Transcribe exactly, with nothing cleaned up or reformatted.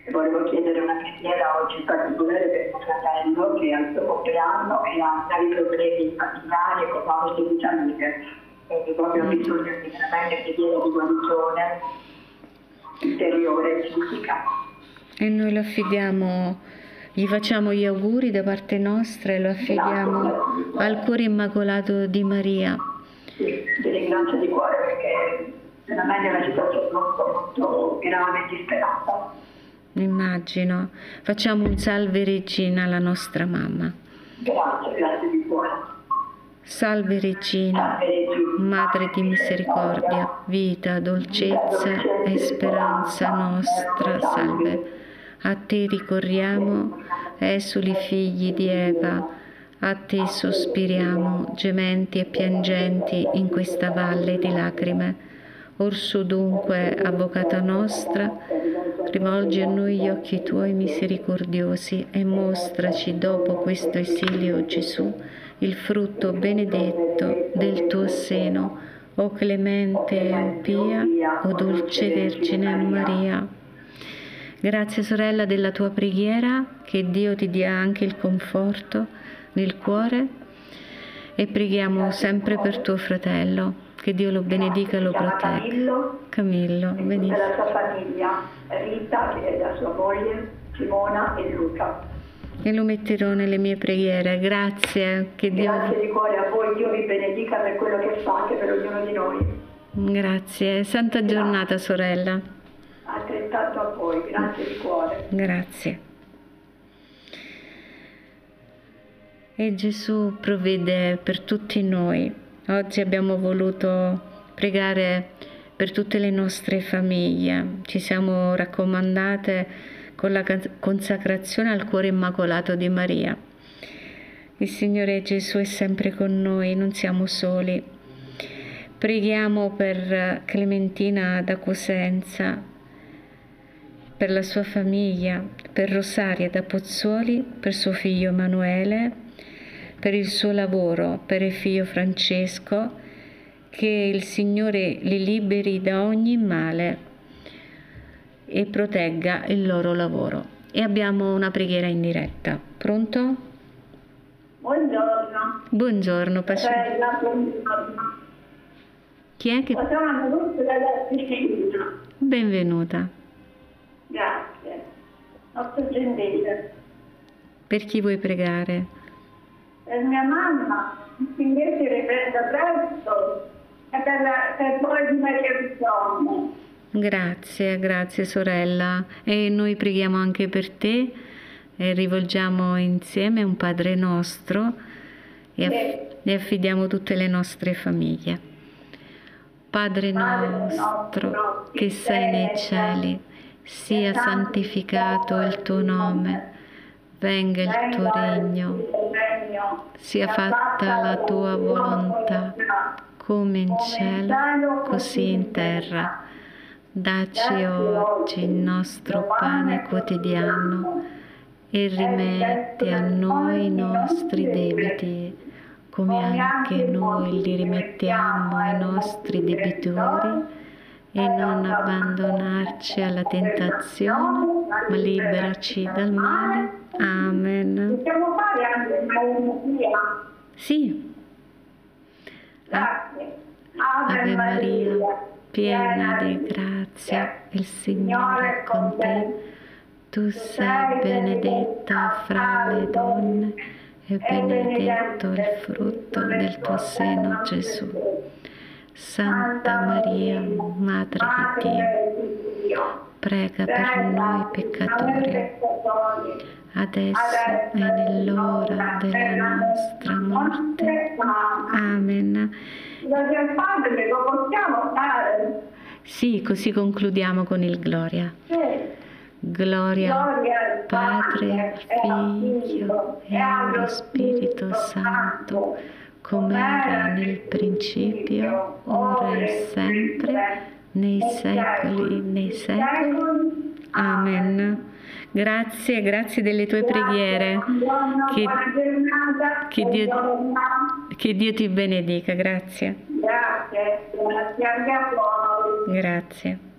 E volevo chiedere una preghiera oggi in particolare per mio fratello che al suo compleanno e ha vari problemi familiari e con molte vitamine. Quindi proprio ho bisogno di una bella preghiera di guarigione interiore e fisica. E noi lo affidiamo, gli facciamo gli auguri da parte nostra e lo affidiamo Grazie, al cuore immacolato di Maria. Sì, ti ringrazio di cuore perché veramente è una situazione molto, molto grave e disperata. Immagino. Facciamo un salve regina alla nostra mamma. Grazie, grazie di cuore. Salve regina, Salve Regina, Madre di misericordia, vita, dolcezza e speranza nostra, salve. A te ricorriamo, esuli figli di Eva, a te sospiriamo, gementi e piangenti in questa valle di lacrime. Orso dunque, avvocata nostra, rivolgi a noi gli occhi tuoi misericordiosi e mostraci dopo questo esilio, Gesù, il frutto benedetto del tuo seno, o clemente e o pia, o dolce Vergine Maria. Grazie sorella della tua preghiera, che Dio ti dia anche il conforto nel cuore, e preghiamo sempre per tuo fratello, che Dio lo benedica e lo protegga. Camillo, Camillo, e benissimo. tutta la sua famiglia, Rita che è la sua moglie, Simona e Luca. E lo metterò nelle mie preghiere. Grazie, che Dio... Grazie di cuore a voi, Dio vi benedica per quello che fate per ognuno di noi. Grazie. Santa giornata, sorella. Altrettanto a voi, grazie di cuore. Grazie. E Gesù provvede per tutti noi. Oggi abbiamo voluto pregare per tutte le nostre famiglie. Ci siamo raccomandate con la consacrazione al cuore immacolato di Maria. Il Signore Gesù è sempre con noi, non siamo soli. Preghiamo per Clementina da Cosenza, per la sua famiglia, per Rosaria da Pozzuoli, per suo figlio Emanuele, per il suo lavoro, per il figlio Francesco, che il Signore li liberi da ogni male e protegga il loro lavoro. E abbiamo una preghiera in diretta. Pronto? Buongiorno. Buongiorno, Pastor. Bella, buongiorno. Chi è che... Sono venuta dalla Sicilia. Benvenuta. Grazie. Molto gentile. Per chi vuoi pregare? Per mia mamma, invece riprenda presto, e per, per voi di Maria Bisogno. Grazie, grazie sorella. E noi preghiamo anche per te e rivolgiamo insieme un Padre nostro e, aff- e affidiamo tutte le nostre famiglie. Padre nostro che sei nei cieli, sia santificato il tuo nome, venga il tuo regno, sia fatta la tua volontà, come in cielo, così in terra. Dacci oggi il nostro pane quotidiano e rimetti a noi i nostri debiti, come anche noi li rimettiamo ai nostri debitori, e non abbandonarci alla tentazione, ma liberaci dal male. Amen. Possiamo fare anche una Sì. Grazie. Ave Maria, piena di grazia, il Signore è con te. Tu sei benedetta fra le donne e benedetto il frutto del tuo seno, Gesù. Santa Maria, Madre di Dio, prega per noi peccatori, adesso e nell'ora della nostra morte. Amen. Padre, lo possiamo fare? Sì, così concludiamo con il Gloria. Gloria al Padre, al Figlio e allo Spirito Santo, come era nel principio, ora e sempre, nei secoli, nei secoli. Amen. Grazie, grazie delle tue preghiere. Che, che, Dio, che Dio ti benedica. Grazie. Grazie. Grazie anche a voi. Grazie.